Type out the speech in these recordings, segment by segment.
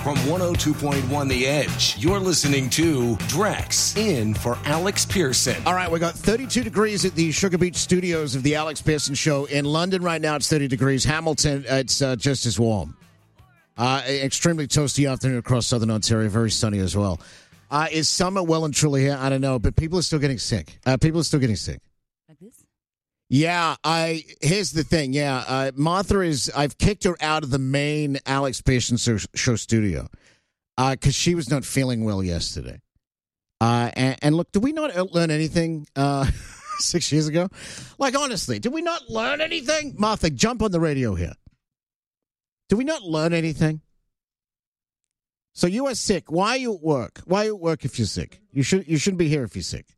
From 102.1 The Edge, you're listening to Drex in for Alex Pearson. All right, we got 32 degrees at the Sugar Beach studios of the Alex Pearson Show. In London right now, it's 30 degrees. Hamilton, it's just as warm. Extremely toasty afternoon across southern Ontario. Very sunny as well. Is summer well and truly here? I don't know, but people are still getting sick. Like this? Yeah, here's the thing. Yeah, Martha I've kicked her out of the main Alex Pearson Show studio because she was not feeling well yesterday. And look, did we not learn anything 6 years ago? Like, honestly, did we not learn anything? Martha, jump on the radio here. Did we not learn anything? So you are sick. Why are you at work? Why are you at work if you're sick? You shouldn't be here if you're sick.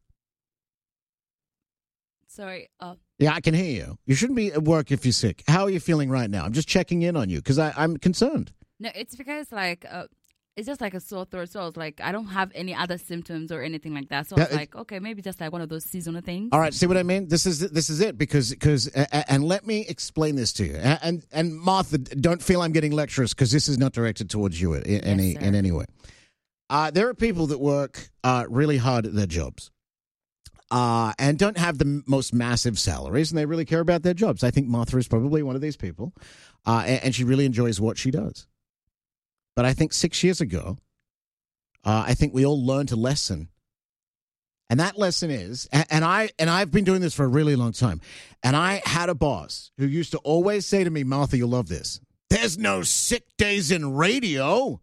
Sorry. Yeah, I can hear you. You shouldn't be at work if you're sick. How are you feeling right now? I'm just checking in on you because I'm concerned. No, it's because it's just like a sore throat. So I was like, I don't have any other symptoms or anything like that. So I was like, okay, maybe just like one of those seasonal things. All right, see what I mean? This is it because and let me explain this to you. And Martha, don't feel I'm getting lecturous because this is not directed towards you in any way. There are people that work really hard at their jobs. And don't have the most massive salaries, and they really care about their jobs. I think Martha is probably one of these people, and she really enjoys what she does. But I think 6 years ago, I think we all learned a lesson, and that lesson is, and I've been doing this for a really long time, and I had a boss who used to always say to me, Martha, you'll love this, there's no sick days in radio.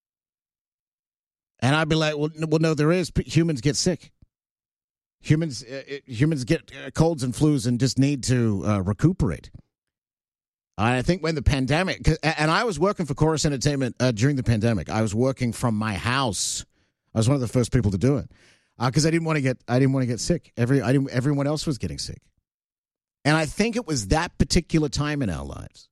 And I'd be like, well no, there is. Humans get sick. Humans get colds and flus and just need to recuperate. I think when the pandemic, and I was working for Chorus Entertainment during the pandemic. I was working from my house. I was one of the first people to do it because I didn't want to get sick. Everyone else was getting sick, and I think it was that particular time in our lives,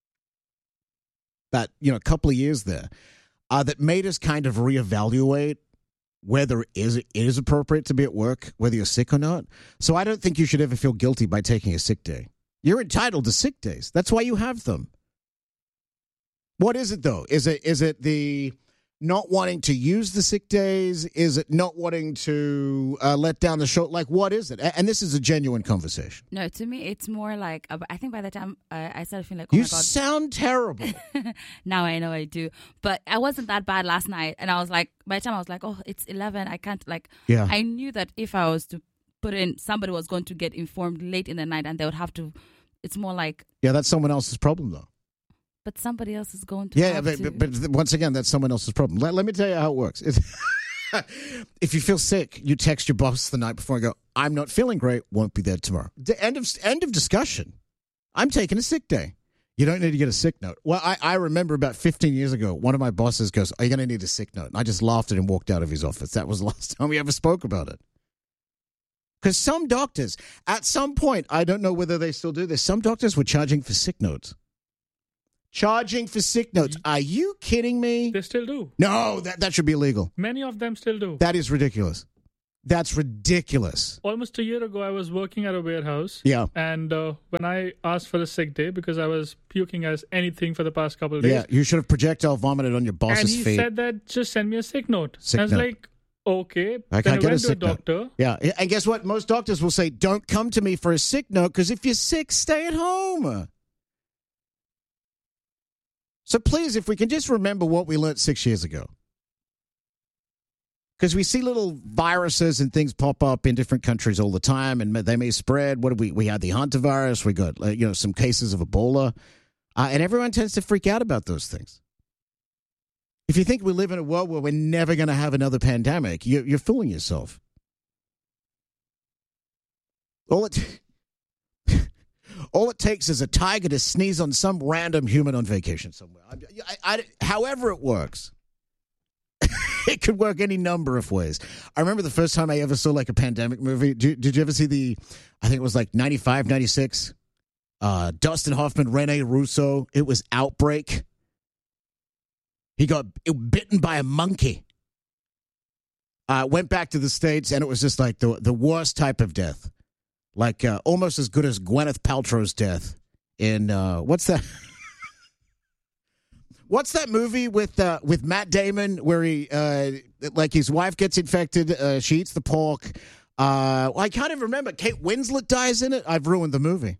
that a couple of years there, that made us kind of reevaluate whether it is appropriate to be at work, whether you're sick or not. So I don't think you should ever feel guilty by taking a sick day. You're entitled to sick days. That's why you have them. What is it, though? Is it the not wanting to use the sick days? Is it not wanting to let down the show? Like, what is it? And this is a genuine conversation. No, to me, it's more like, I think by the time I started feeling like, oh my God. You sound terrible. Now I know I do. But I wasn't that bad last night. And I was like, by the time I was like, oh, it's 11. I can't, yeah. I knew that if I was to put in, somebody was going to get informed late in the night and they would have to, it's more like. Yeah, that's someone else's problem, though. But somebody else is going to but once again, that's someone else's problem. Let me tell you how it works. If you feel sick, you text your boss the night before and go, I'm not feeling great, won't be there tomorrow. The end of discussion. I'm taking a sick day. You don't need to get a sick note. Well, I remember about 15 years ago, one of my bosses goes, are you going to need a sick note? And I just laughed at him and walked out of his office. That was the last time we ever spoke about it. Because some doctors, at some point, I don't know whether they still do this, some doctors were charging for sick notes. Charging for sick notes. Are you kidding me? They still do. No, that should be illegal. Many of them still do. That is ridiculous. That's ridiculous. Almost a year ago, I was working at a warehouse. Yeah. And when I asked for a sick day, because I was puking as anything for the past couple of days. Yeah, you should have projectile vomited on your boss's feet. And he said that, just send me a sick note. Sick I was note. like, okay. I can't then I get a went to a sick doctor. note. Yeah, and guess what? Most doctors will say, don't come to me for a sick note, because if you're sick, stay at home. So please, if we can just remember what we learned 6 years ago. Because we see little viruses and things pop up in different countries all the time, and they may spread. What we had the hantavirus, we got some cases of Ebola, and everyone tends to freak out about those things. If you think we live in a world where we're never going to have another pandemic, you're fooling yourself. All it takes is a tiger to sneeze on some random human on vacation somewhere. However it works. It could work any number of ways. I remember the first time I ever saw a pandemic movie. Did you ever see I think it was 95, 96? Dustin Hoffman, Rene Russo. It was Outbreak. He got bitten by a monkey. Went back to the States, and it was just the worst type of death. Almost as good as Gwyneth Paltrow's death in, what's that? What's that movie with Matt Damon where he like his wife gets infected, she eats the pork. I can't even remember. Kate Winslet dies in it. I've ruined the movie.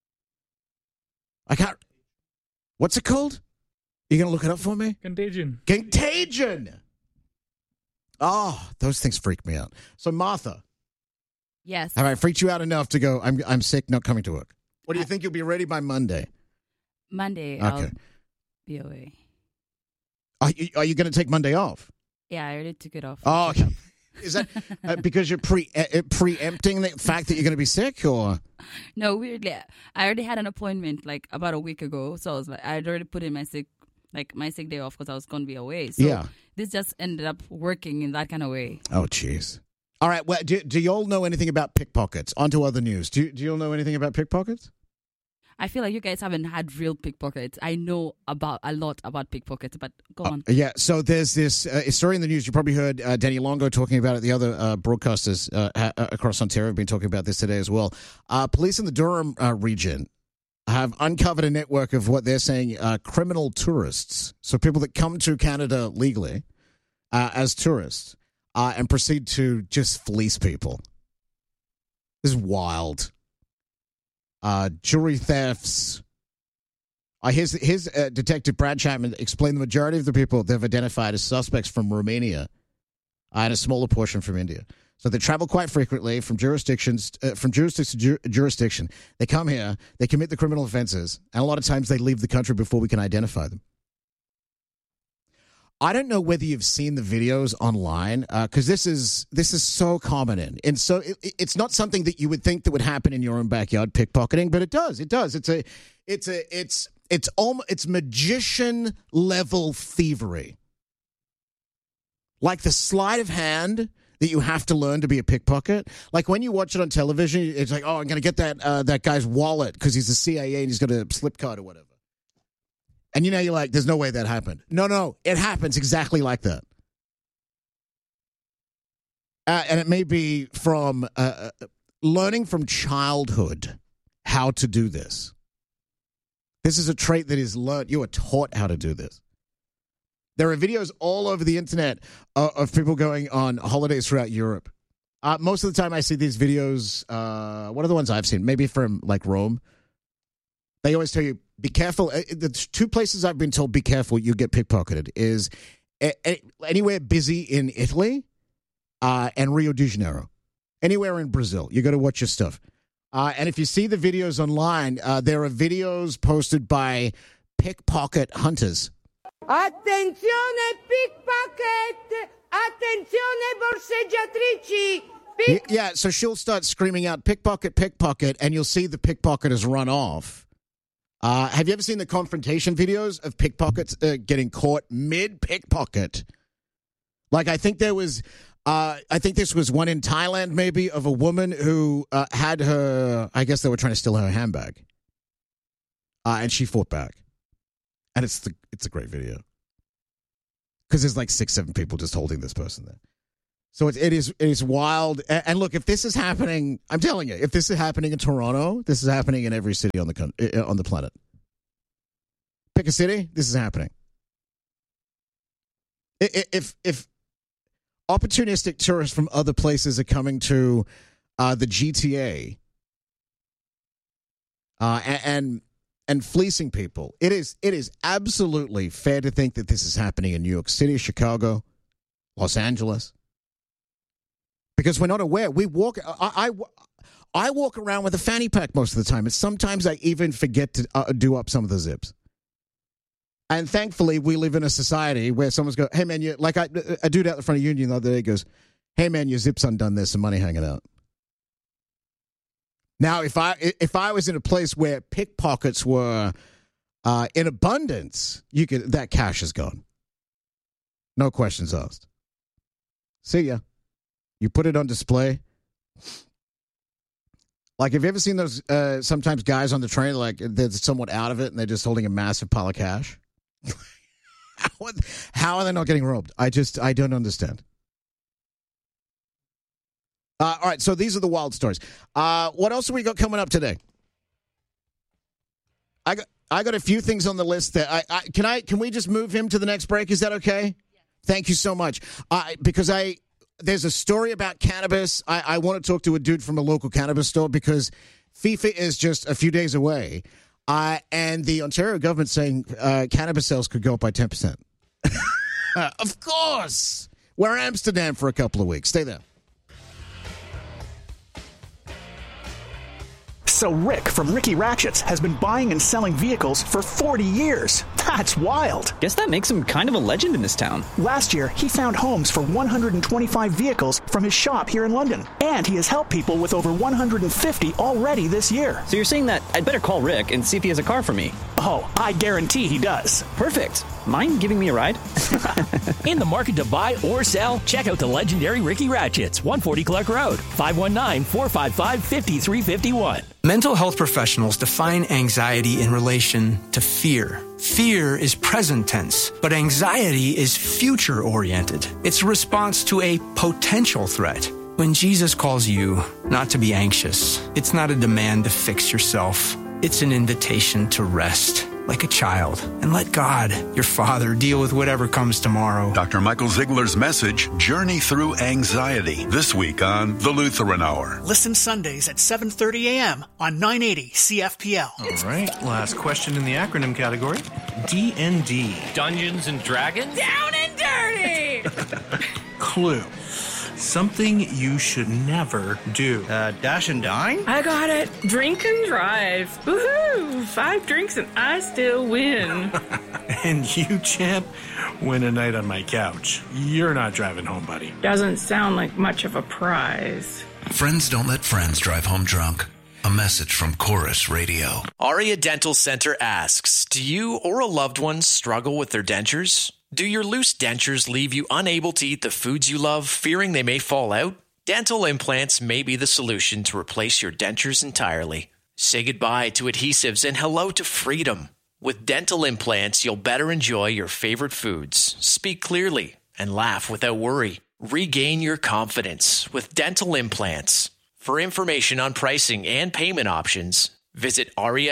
I can't. What's it called? You gonna look it up for me? Contagion. Contagion. Oh, those things freak me out. So Martha. Yes. All right, freaked you out enough to go, I'm sick, not coming to work. What do you think you'll be ready by Monday? Monday, Okay. I'll be away. Are you going to take Monday off? Yeah, I already took it off. Oh, okay. Is that because you're preempting the fact that you're going to be sick, or? No, weirdly, I already had an appointment like about a week ago, so I was like, I'd already put in my sick day off because I was going to be away. So yeah. This just ended up working in that kind of way. Oh, jeez. All right. Well, do you all know anything about pickpockets? On to other news. Do you all know anything about pickpockets? I feel like you guys haven't had real pickpockets. I know a lot about pickpockets, but go on. Yeah, so there's this story in the news. You probably heard Danny Longo talking about it. The other broadcasters across Ontario have been talking about this today as well. Police in the Durham region have uncovered a network of what they're saying criminal tourists. So people that come to Canada legally as tourists and proceed to just fleece people. This is wild. Jewelry thefts. Here's Detective Brad Chapman explained the majority of the people they've identified as suspects from Romania and a smaller portion from India. So they travel quite frequently from jurisdiction to jurisdiction. They come here, they commit the criminal offenses, and a lot of times they leave the country before we can identify them. I don't know whether you've seen the videos online because this is so common and so it's not something that you would think that would happen in your own backyard, pickpocketing, but it does. It's magician level thievery, like the sleight of hand that you have to learn to be a pickpocket. Like when you watch it on television, it's like, oh, I'm going to get that guy's wallet because he's the CIA and he's got a slip card or whatever. And you're like, there's no way that happened. No, it happens exactly like that. And it may be from learning from childhood how to do this. This is a trait that is learned. You are taught how to do this. There are videos all over the internet of people going on holidays throughout Europe. Most of the time I see these videos, what are the ones I've seen? Maybe from like Rome. They always tell you, be careful. The two places I've been told, be careful, you get pickpocketed, is anywhere busy in Italy and Rio de Janeiro. Anywhere in Brazil. You got to watch your stuff. And if you see the videos online, there are videos posted by pickpocket hunters. Attenzione pickpocket! Attenzione borseggiatrici! Yeah, so she'll start screaming out, pickpocket, pickpocket, and you'll see the pickpocketers run off. Have you ever seen the confrontation videos of pickpockets getting caught mid-pickpocket? Like, I think this was one in Thailand, maybe, of a woman who had her, I guess they were trying to steal her handbag. And she fought back. And it's a great video. Because there's like 6-7 people just holding this person there. So it is wild. And look, if this is happening, I'm telling you, if this is happening in Toronto, this is happening in every city on the planet. Pick a city, this is happening. If opportunistic tourists from other places are coming to the GTA and fleecing people, it is absolutely fair to think that this is happening in New York City, Chicago, Los Angeles. Because we're not aware. I walk around with a fanny pack most of the time, and sometimes I even forget to do up some of the zips. And thankfully, we live in a society where someone's go, "Hey man, a dude out the front of Union the other day goes, hey man, your zip's undone. There's some money hanging out." Now, if I was in a place where pickpockets were in abundance, that cash is gone. No questions asked. See ya. You put it on display. Like, have you ever seen those sometimes guys on the train, like, they're somewhat out of it and they're just holding a massive pile of cash? How are they not getting robbed? I don't understand. All right, so these are the wild stories. What else have we got coming up today? I got a few things on the list that can we just move him to the next break? Is that okay? Thank you so much. Because there's a story about cannabis. I want to talk to a dude from a local cannabis store because FIFA is just a few days away. And the Ontario government saying cannabis sales could go up by 10%. Of course. We're in Amsterdam for a couple of weeks. Stay there. So Rick from Ricky Ratchets has been buying and selling vehicles for 40 years. That's wild. Guess that makes him kind of a legend in this town. Last year, he found homes for 125 vehicles from his shop here in London. And he has helped people with over 150 already this year. So you're saying that I'd better call Rick and see if he has a car for me? Oh, I guarantee he does. Perfect. Mind giving me a ride? In the market to buy or sell? Check out the legendary Ricky Ratchets, 140 Clark Road, 519-455-5351. Mental health professionals define anxiety in relation to fear. Fear is present tense, but anxiety is future-oriented. It's a response to a potential threat. When Jesus calls you not to be anxious, it's not a demand to fix yourself. It's an invitation to rest, like a child, and let God, your Father, deal with whatever comes tomorrow. Dr. Michael Ziegler's message, Journey Through Anxiety, this week on The Lutheran Hour. Listen Sundays at 7:30 a.m. on 980 CFPL. All right, last question in the acronym category. D&D. Dungeons and Dragons? Down and dirty! Clue. Something you should never do. Dash and dine? I got it. Drink and drive. Woohoo! 5 drinks and I still win. And you, champ, win a night on my couch. You're not driving home, buddy. Doesn't sound like much of a prize. Friends don't let friends drive home drunk. A message from Chorus Radio. Aria Dental Center asks, do you or a loved one struggle with their dentures? Do your loose dentures leave you unable to eat the foods you love, fearing they may fall out? Dental implants may be the solution to replace your dentures entirely. Say goodbye to adhesives and hello to freedom. With dental implants, you'll better enjoy your favorite foods, speak clearly, and laugh without worry. Regain your confidence with dental implants. For information on pricing and payment options, visit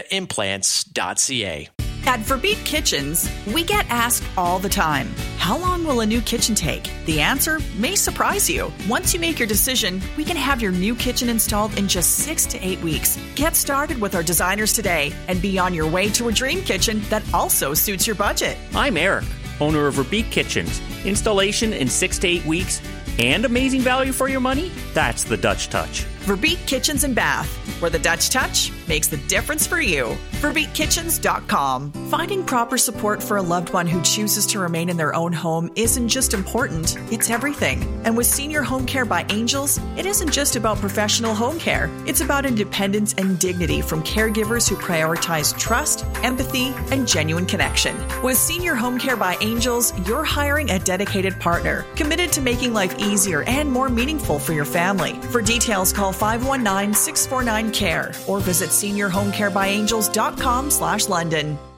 ariaimplants.ca. At Verbeek Kitchens, we get asked all the time, how long will a new kitchen take? The answer may surprise you. Once you make your decision, we can have your new kitchen installed in just 6 to 8 weeks. Get started with our designers today and be on your way to a dream kitchen that also suits your budget. I'm Eric, owner of Verbeek Kitchens. Installation in 6 to 8 weeks and amazing value for your money? That's the Dutch touch. Verbeek Kitchens and Bath, where the Dutch touch makes the difference for you. VerbeekKitchens.com. Finding proper support for a loved one who chooses to remain in their own home isn't just important, it's everything. And with Senior Home Care by Angels, it isn't just about professional home care. It's about independence and dignity from caregivers who prioritize trust, empathy, and genuine connection. With Senior Home Care by Angels, you're hiring a dedicated partner, committed to making life easier and more meaningful for your family. For details, call 519-649-CARE or visit seniorhomecarebyangels.com/London.